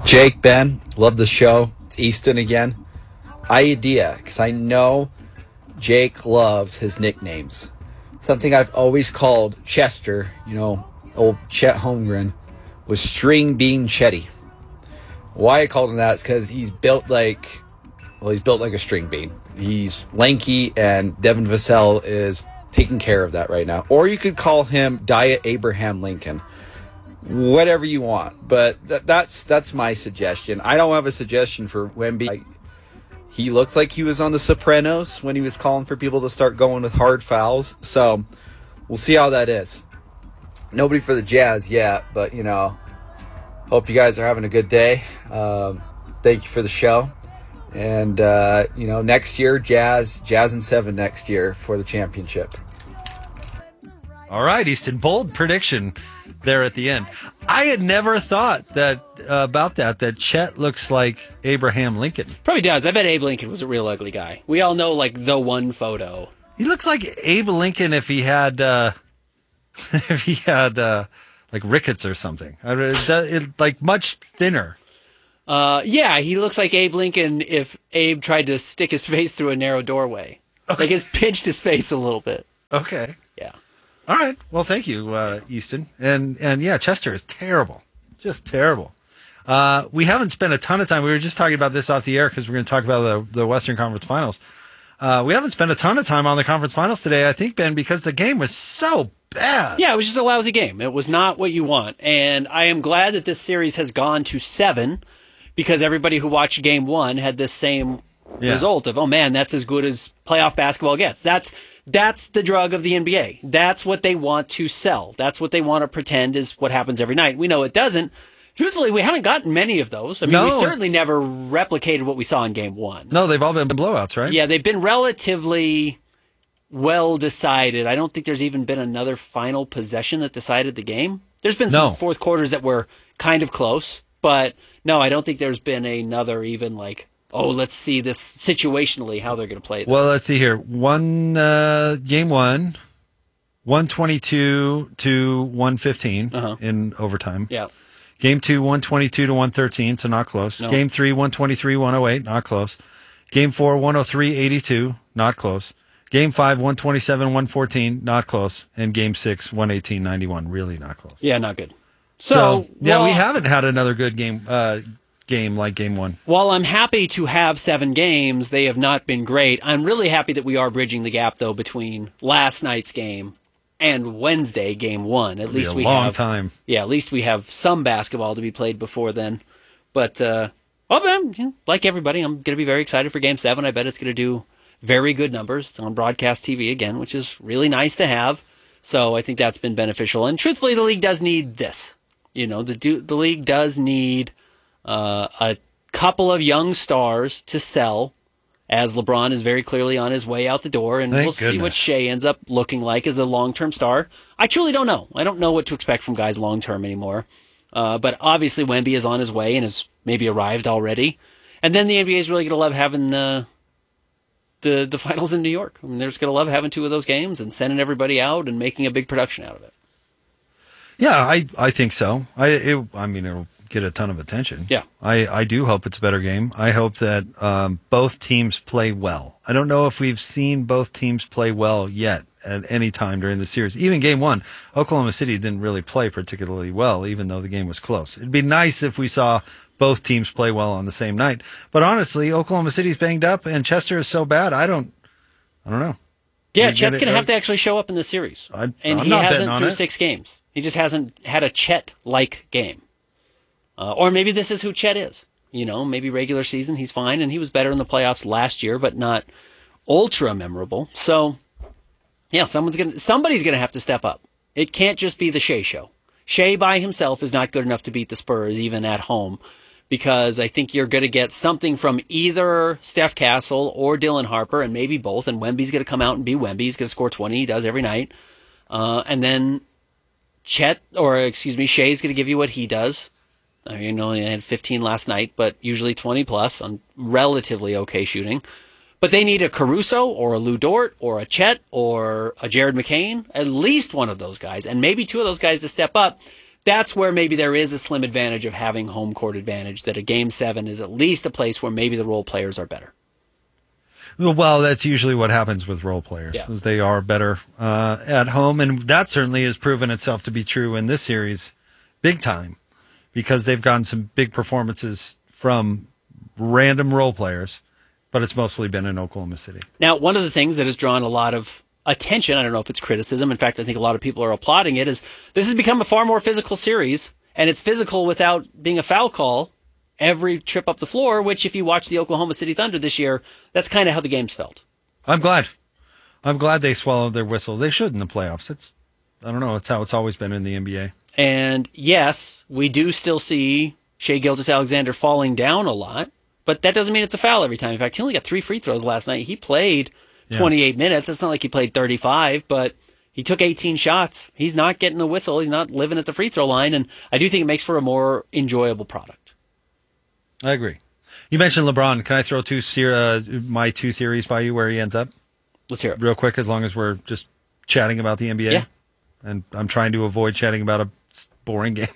Jake, Ben, love the show. It's Easton again. Idea, because I know Jake loves his nicknames. Something I've always called Chester, old Chet Holmgren, was String Bean Chetty. Why I called him that is because he's built like a string bean. He's lanky, and Devin Vassell is taking care of that right now. Or you could call him Diet Abraham Lincoln. Whatever you want, but that's my suggestion. I don't have a suggestion for Wemby. He looked like he was on The Sopranos when he was calling for people to start going with hard fouls. So we'll see how that is. Nobody for the Jazz yet, but hope you guys are having a good day. Thank you for the show, and next year Jazz and 7 next year for the championship. All right, Easton, bold prediction there at the end. I had never thought that Chet looks like Abraham Lincoln. Probably does. I bet Abe Lincoln was a real ugly guy. We all know the one photo. He looks like Abe Lincoln if he had rickets or something. Much thinner. Yeah, he looks like Abe Lincoln if Abe tried to stick his face through a narrow doorway. Okay. It's pinched his face a little bit. Okay. Yeah. All right. Well, thank you, Easton. And yeah, Chester is terrible. Just terrible. We haven't spent a ton of time. We were just talking about this off the air because we're going to talk about the Western Conference Finals. We haven't spent a ton of time on the conference finals today, I think, Ben, because the game was so bad. Yeah, it was just a lousy game. It was not what you want. And I am glad that this series has gone to 7 because everybody who watched game 1 had this same result of, oh man, that's as good as playoff basketball gets. That's the drug of the NBA. That's what they want to sell. That's what they want to pretend is what happens every night. We know it doesn't. Truthfully, we haven't gotten many of those. I mean, we certainly never replicated what we saw in game 1. No, they've all been blowouts, right? Yeah, they've been relatively well decided. I don't think there's even been another final possession that decided the game. There's been some fourth quarters that were kind of close, but no, I don't think there's been another even let's see this situationally how they're going to play this. Well, let's see here. Game 1, 122 to 115 in overtime. Yeah. Game 2, 122 to 113, so not close. No. Game 3, 123, 108, not close. Game 4, 103, 82, not close. Game 5, 127, 114, not close. And Game 6, 118, 91, really not close. Yeah, not good. So we haven't had another good game like Game 1. While I'm happy to have 7 games, they have not been great. I'm really happy that we are bridging the gap, though, between last night's game and Wednesday, game 1. At least we have time. Yeah, at least we have some basketball to be played before then. But like everybody, I'm going to be very excited for game 7. I bet it's going to do very good numbers. It's on broadcast TV again, which is really nice to have. So I think that's been beneficial. And truthfully, the league does need this. The league does need a couple of young stars to sell, as LeBron is very clearly on his way out the door, and we'll see what Shea ends up looking like as a long-term star. I truly don't know. I don't know what to expect from guys long-term anymore. But obviously Wemby is on his way and has maybe arrived already. And then the NBA is really going to love having the finals in New York. I mean, they're just going to love having 2 of those games and sending everybody out and making a big production out of it. Yeah, I think so. It'll get a ton of attention. Yeah. I do hope it's a better game. I hope that both teams play well. I don't know if we've seen both teams play well yet at any time during the series. Even game 1, Oklahoma City didn't really play particularly well, even though the game was close. It'd be nice if we saw both teams play well on the same night. But honestly, Oklahoma City's banged up and Chester is so bad, I don't know. Yeah, Chet's going to have to actually show up in the series. And he hasn't through 6 games. He just hasn't had a Chet-like game. Or maybe this is who Chet is. Maybe regular season, he's fine, and he was better in the playoffs last year, but not ultra memorable. So, yeah, somebody's gonna have to step up. It can't just be the Shea show. Shea by himself is not good enough to beat the Spurs, even at home, because I think you're gonna get something from either Steph Castle or Dylan Harper, and maybe both, and Wemby's gonna come out and be Wemby. He's gonna score 20, he does every night. And then Shea's gonna give you what he does. I mean, he had 15 last night, but usually 20 plus on relatively okay shooting. But they need a Caruso or a Lou Dort or a Chet or a Jared McCain, at least one of those guys, and maybe 2 of those guys to step up that's where maybe there is a slim advantage of having home court advantage, that a Game 7 is at least a place where maybe the role players are better. Well, that's usually what happens with role players, is they are better at home, and that certainly has proven itself to be true in this series big time, because they've gotten some big performances from random role players, but it's mostly been in Oklahoma City. Now, one of the things that has drawn a lot of attention, I don't know if it's criticism, in fact, I think a lot of people are applauding it, is this has become a far more physical series, and it's physical without being a foul call every trip up the floor, which if you watch the Oklahoma City Thunder this year, that's kind of how the games felt. I'm glad they swallowed their whistle. They should in the playoffs. I don't know, it's how it's always been in the NBA. And yes, we do still see Shai Gilgeous-Alexander falling down a lot, but that doesn't mean it's a foul every time. In fact, he only got 3 free throws last night. He played 28 minutes. It's not like he played 35, but he took 18 shots. He's not getting a whistle. He's not living at the free throw line, and I do think it makes for a more enjoyable product. I agree. You mentioned LeBron. Can I throw my 2 theories by you where he ends up? Let's hear it. Real quick, as long as we're just chatting about the NBA. Yeah. And I'm trying to avoid chatting about a boring game.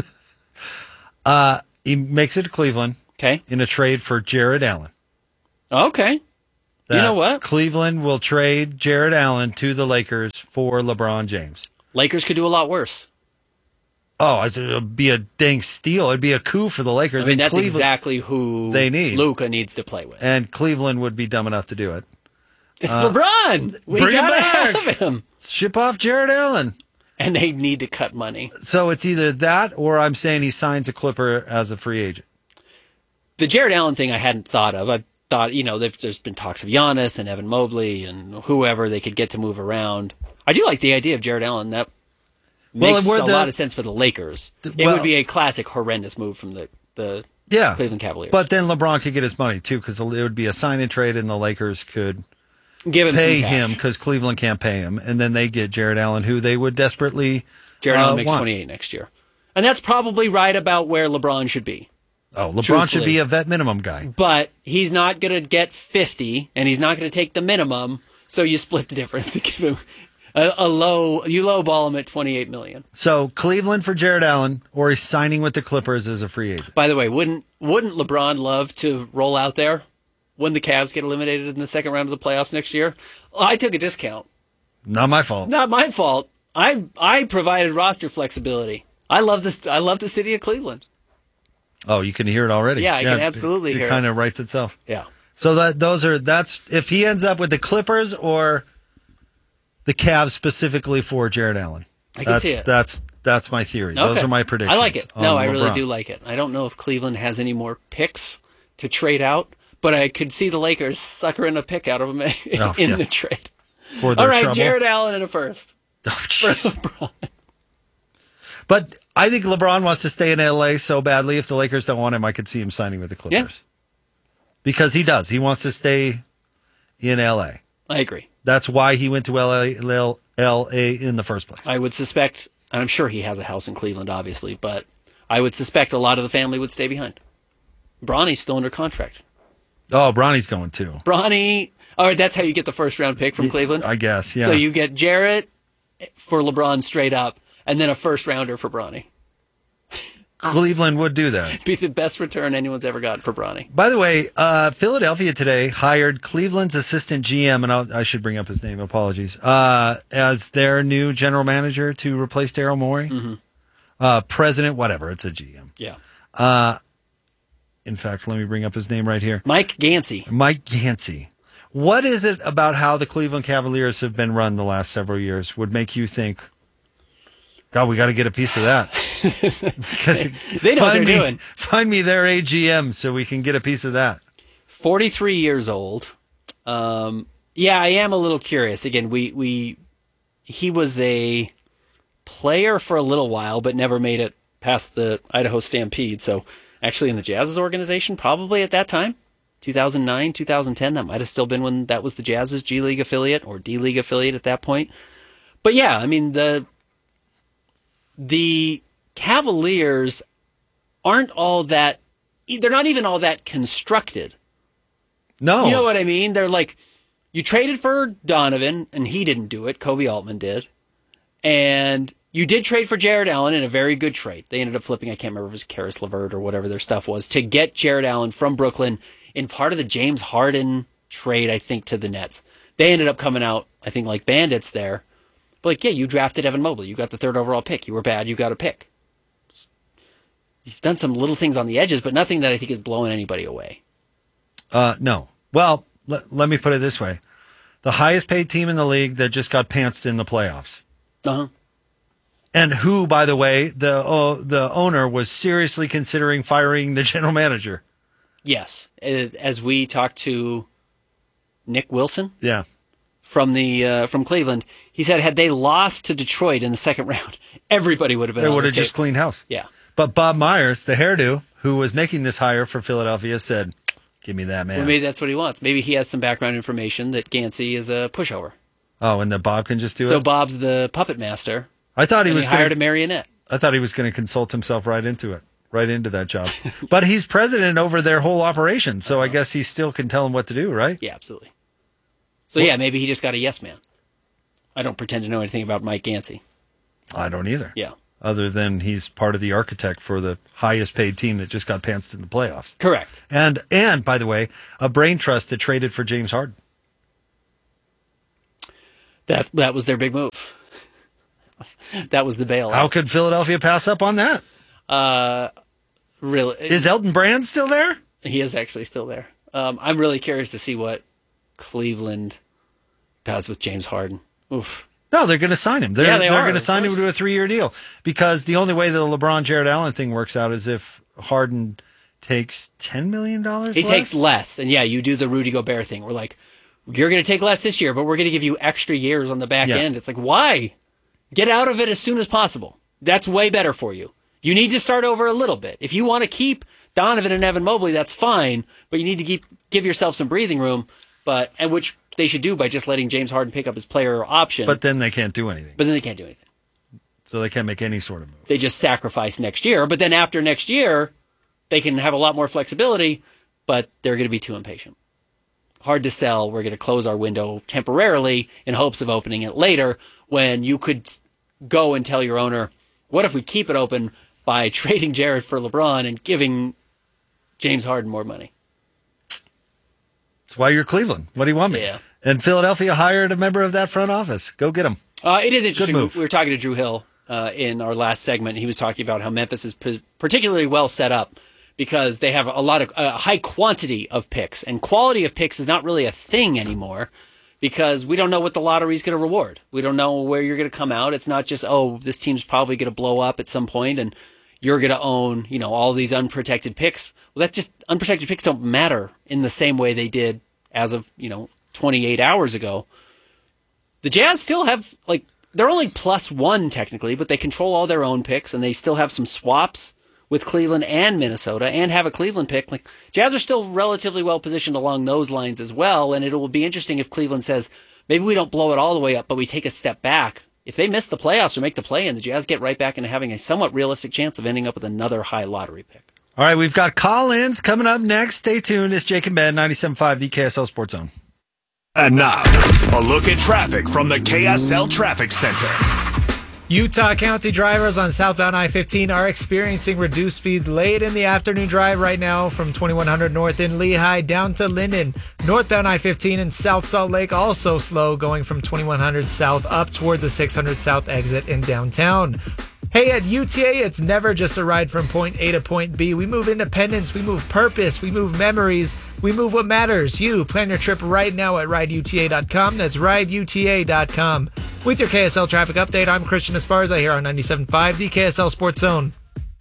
Uh-huh. He makes it to Cleveland in a trade for Jared Allen. Okay. You know what? Cleveland will trade Jared Allen to the Lakers for LeBron James. Lakers could do a lot worse. Oh, it would be a dang steal. It'd be a coup for the Lakers. I mean, that's exactly who they need. Luka needs to play with. And Cleveland would be dumb enough to do it. It's LeBron. We gotta have him. Ship off Jared Allen. And they need to cut money. So it's either that or I'm saying he signs a Clipper as a free agent. The Jared Allen thing I hadn't thought of. I thought, there's been talks of Giannis and Evan Mobley and whoever they could get to move around. I do like the idea of Jared Allen. That makes a lot of sense for the Lakers. It would be a classic horrendous move from the Cleveland Cavaliers. But then LeBron could get his money, too, because it would be a sign and trade, and the Lakers could pay him because Cleveland can't pay him. And then they get Jared Allen, who they would desperately Jared Allen makes 28 next year. And that's probably right about where LeBron should be. Oh, LeBron should be a vet minimum guy. But he's not going to get 50, and he's not going to take the minimum, so you split the difference and give him you lowball him at $28 million. So Cleveland for Jared Allen, or he's signing with the Clippers as a free agent. By the way, wouldn't LeBron love to roll out there when the Cavs get eliminated in the second round of the playoffs next year? I took a discount. Not my fault. Not my fault. I provided roster flexibility. I love the city of Cleveland. Oh, you can hear it already. Yeah, I can absolutely hear it. It kind of writes itself. Yeah. So that's if he ends up with the Clippers or the Cavs specifically for Jared Allen. I can see it. That's my theory. Okay. Those are my predictions. I like it. No, I really do like it. I don't know if Cleveland has any more picks to trade out, but I could see the Lakers suckering a pick out of them in the trade. For their trouble. Jared Allen in a first. Oh, jeez. But I think LeBron wants to stay in LA so badly. If the Lakers don't want him, I could see him signing with the Clippers. Yeah. Because he does. He wants to stay in LA. I agree. That's why he went to LA in the first place. I would suspect, and I'm sure he has a house in Cleveland, obviously, but I would suspect a lot of the family would stay behind. Bronny's still under contract. Oh, Bronny's going too. Bronny. All right, that's how you get the first round pick from Cleveland? I guess, yeah. So you get Jarrett for LeBron straight up, and then a first rounder for Bronny. Cleveland would do that. Be the best return anyone's ever gotten for Bronny. By the way, Philadelphia today hired Cleveland's assistant GM, and I should bring up his name, apologies, as their new general manager to replace Daryl Morey. Mm-hmm. President, whatever, it's a GM. Yeah. In fact, let me bring up his name right here. Mike Gansey. Mike Gansey. What is it about how the Cleveland Cavaliers have been run the last several years would make you think, God, we got to get a piece of that? They know what they're doing. Find me their AGM so we can get a piece of that. 43 years old. Yeah, I am a little curious. Again, he was a player for a little while, but never made it past the Idaho Stampede. So actually in the Jazz's organization, probably at that time, 2009, 2010, that might have still been when that was the Jazz's G League affiliate or D League affiliate at that point. But yeah, I mean, the Cavaliers aren't all that, they're not even all that constructed. No. You know what I mean? They're like, you traded for Donovan, and he didn't do it. Kobe Altman did. And you did trade for Jared Allen in a very good trade. They ended up flipping, I can't remember if it was Karis LeVert or whatever their stuff was, to get Jared Allen from Brooklyn in part of the James Harden trade, I think, to the Nets. They ended up coming out, I think, like bandits there. But, like, yeah, you drafted Evan Mobley. You got the 3rd overall pick. You were bad. You got a pick. You've done some little things on the edges, but nothing that I think is blowing anybody away. No. Well, let me put it this way. The highest paid team in the league that just got pantsed in the playoffs. Uh-huh. And who, by the way, the owner was seriously considering firing the general manager. Yes. As we talked to Nick Wilson. Yeah. From Cleveland, he said had they lost to Detroit in the second round, everybody would have been. They would have just cleaned house. Yeah. But Bob Myers, the hairdo, who was making this hire for Philadelphia, said, "Give me that man." Well, maybe that's what he wants. Maybe he has some background information that Gansey is a pushover. Oh, and that Bob can just do it. So Bob's the puppet master. I thought he was hired a marionette. I thought he was going to consult himself right into that job. But he's president over their whole operation, so I guess he still can tell them what to do, right? Yeah, absolutely. So yeah, maybe he just got a yes man. I don't pretend to know anything about Mike Gansey. I don't either. Yeah. Other than he's part of the architect for the highest paid team that just got pantsed in the playoffs. Correct. And by the way, a brain trust that traded for James Harden. That was their big move. That was the bailout. How could Philadelphia pass up on that? Really? Is Elton Brand still there? He is actually still there. I'm really curious to see what Cleveland does with James Harden. Oof. No, they're going to sign him. They're going to sign him to a 3-year deal because the only way the LeBron Jared Allen thing works out is if Harden takes $10 million less. He takes less. And yeah, you do the Rudy Gobert thing. We're like, you're going to take less this year, but we're going to give you extra years on the back end. It's like, why? Get out of it as soon as possible. That's way better for you. You need to start over a little bit. If you want to keep Donovan and Evan Mobley, that's fine, but you need to give yourself some breathing room, and which they should do by just letting James Harden pick up his player option. But then they can't do anything. So they can't make any sort of move. They just sacrifice next year, but then after next year, they can have a lot more flexibility, but they're going to be too impatient. Hard to sell. We're going to close our window temporarily in hopes of opening it later when you could go and tell your owner, what if we keep it open by trading Jared for LeBron and giving James Harden more money? That's why you're Cleveland. What do you want me? Yeah. And Philadelphia hired a member of that front office. Go get him. It is interesting. Good move. We were talking to Drew Hill in our last segment. He was talking about how Memphis is particularly well set up because they have a high quantity of picks, and quality of picks is not really a thing anymore because we don't know what the lottery is going to reward. We don't know where you're going to come out. It's not just, this team's probably going to blow up at some point and you're going to own, all these unprotected picks. Well, unprotected picks don't matter in the same way they did as of, 28 hours ago. The Jazz still have, they're only +1 technically, but they control all their own picks and they still have some swaps with Cleveland and Minnesota and have a Cleveland pick. Jazz are still relatively well positioned along those lines as well, and it will be interesting if Cleveland says, maybe we don't blow it all the way up, but we take a step back. If they miss the playoffs or make the play-in, the Jazz get right back into having a somewhat realistic chance of ending up with another high lottery pick. All right, we've got call-ins coming up next. Stay tuned. It's Jake and Ben, 97.5, the KSL Sports Zone. And now, a look at traffic from the KSL Traffic Center. Utah County drivers on southbound I-15 are experiencing reduced speeds late in the afternoon drive right now from 2100 north in Lehigh down to Linden. Northbound I-15 in South Salt Lake also slow going from 2100 south up toward the 600 south exit in downtown. Hey, at UTA, it's never just a ride from point A to point B. We move independence, we move purpose, we move memories, we move what matters. You plan your trip right now at rideuta.com. That's rideuta.com. With your KSL traffic update, I'm Christian Esparza here on 97.5, the KSL Sports Zone.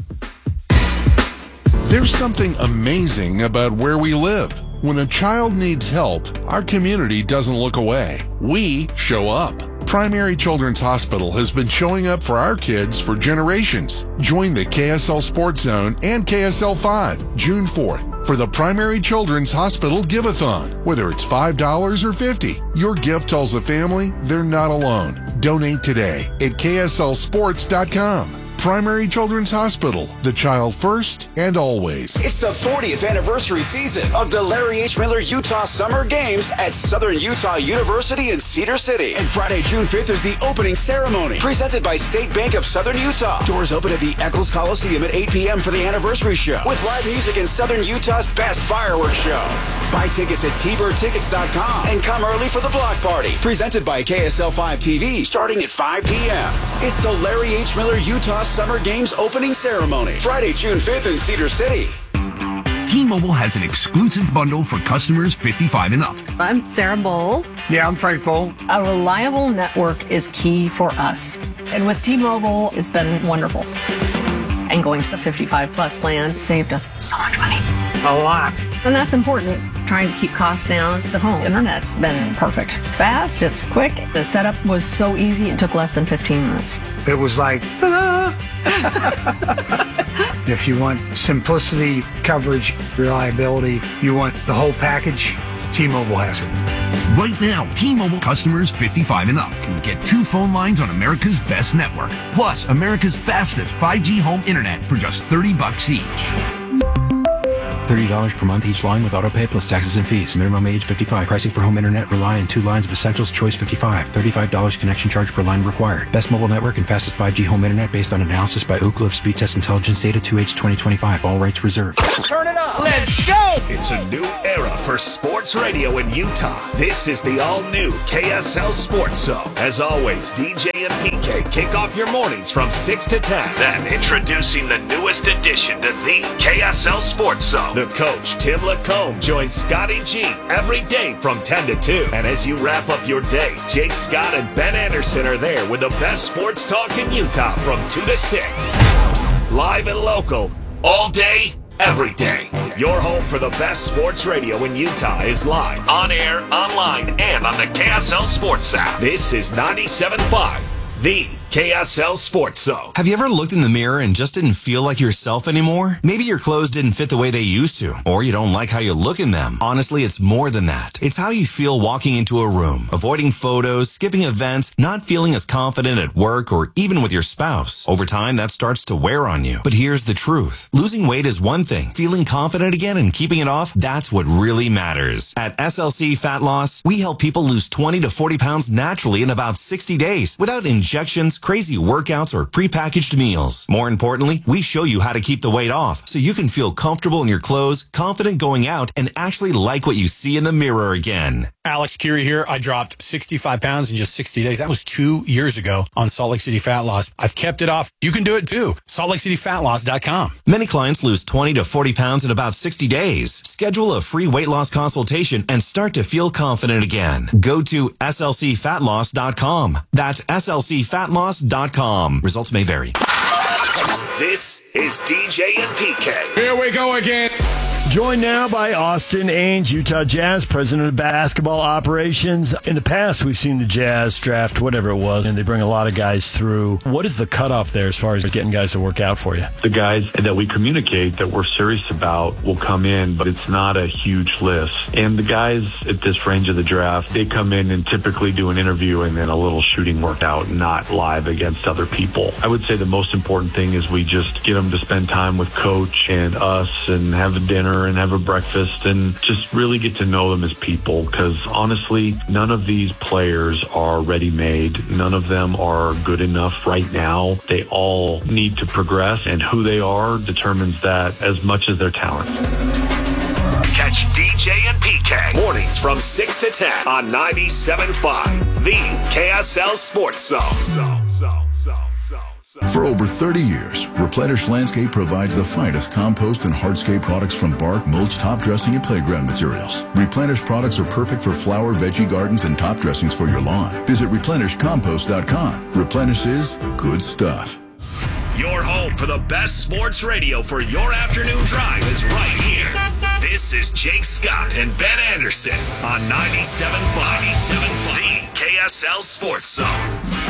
There's something amazing about where we live. When a child needs help, our community doesn't look away. We show up. Primary Children's Hospital has been showing up for our kids for generations. Join the KSL Sports Zone and KSL 5, June 4th, for the Primary Children's Hospital Give-a-thon. Whether it's $5 or $50, your gift tells the family they're not alone. Donate today at KSLSports.com. Primary Children's Hospital, the child first and always. It's the 40th anniversary season of the Larry H. Miller Utah Summer Games at Southern Utah University in Cedar City. And Friday, June 5th is the opening ceremony presented by State Bank of Southern Utah. Doors open at the Eccles Coliseum at 8 p.m. for the anniversary show with live music and Southern Utah's best fireworks show. Buy tickets at tbirdtickets.com and come early for the block party presented by KSL 5 TV starting at 5 p.m. It's the Larry H. Miller Utah Summer Games opening ceremony, Friday, June 5th in Cedar City. T-Mobile has an exclusive bundle for customers 55 and up. I'm Sarah Bowl. Yeah, I'm Frank Bowl. A reliable network is key for us. And with T-Mobile, it's been wonderful. And going to the 55 plus plan saved us so much money. A lot. And that's important. Trying to keep costs down. The home internet's been perfect. It's fast, it's quick. The setup was so easy, it took less than 15 minutes. It was like, ta-da! If you want simplicity, coverage, reliability, you want the whole package, T-Mobile has it. Right now, T-Mobile customers 55 and up can get 2 phone lines on America's best network, plus America's fastest 5G home internet for just $30 each. $30 per month each line with autopay plus taxes and fees. Minimum age 55. Pricing for home internet rely on 2 lines of Essentials Choice 55. $35 connection charge per line required. Best mobile network and fastest 5G home internet based on analysis by Ookla of Speed Test Intelligence Data 2H 2025. All rights reserved. Turn it up. Let's go! It's a new era for sports radio in Utah. This is the all-new KSL Sports Zone. As always, DJ and PK kick off your mornings from 6 to 10. Then introducing the newest addition to the KSL Sports Zone. The coach, Tim Lacombe, joins Scotty G every day from 10 to 2. And as you wrap up your day, Jake Scott and Ben Anderson are there with the best sports talk in Utah from 2 to 6. Live and local, all day, every day. Your home for the best sports radio in Utah is live, on air, online, and on the KSL Sports app. This is 97.5, the KSL Sports Zone. Have you ever looked in the mirror and just didn't feel like yourself anymore? Maybe your clothes didn't fit the way they used to, or you don't like how you look in them. Honestly, it's more than that. It's how you feel walking into a room, avoiding photos, skipping events, not feeling as confident at work or even with your spouse. Over time, that starts to wear on you. But here's the truth. Losing weight is one thing. Feeling confident again and keeping it off, that's what really matters. At SLC Fat Loss, we help people lose 20 to 40 pounds naturally in about 60 days without injections, crazy workouts, or prepackaged meals. More importantly, we show you how to keep the weight off so you can feel comfortable in your clothes, confident going out, and actually like what you see in the mirror again. Alex Curie here. I dropped 65 pounds in just 60 days. That was 2 years ago on Salt Lake City Fat Loss. I've kept it off. You can do it too. SaltLakeCityFatLoss.com. Many clients lose 20 to 40 pounds in about 60 days. Schedule a free weight loss consultation and start to feel confident again. Go to SLCFatLoss.com. That's SLCFatLoss.com. Results may vary. This is DJ and PK. Here we go again. Joined now by Austin Ainge, Utah Jazz, president of basketball operations. In the past, we've seen the Jazz draft whatever it was, and they bring a lot of guys through. What is the cutoff there as far as getting guys to work out for you? The guys that we communicate that we're serious about will come in, but it's not a huge list. And the guys at this range of the draft, they come in and typically do an interview and then a little shooting workout, not live against other people. I would say the most important thing is we just get them to spend time with Coach and us and have a dinner and have a breakfast and just really get to know them as people, because honestly, none of these players are ready-made. None of them are good enough right now. They all need to progress, and who they are determines that as much as their talent. Catch DJ and PK mornings from 6 to 10 on 97.5, the KSL Sports Zone. For over 30 years, Replenish Landscape provides the finest compost and hardscape products from bark, mulch, top dressing, and playground materials. Replenish products are perfect for flower, veggie gardens, and top dressings for your lawn. Visit ReplenishCompost.com. Replenish is good stuff. Your home for the best sports radio for your afternoon drive is right here. This is Jake Scott and Ben Anderson on 97.5, the KSL Sports Zone.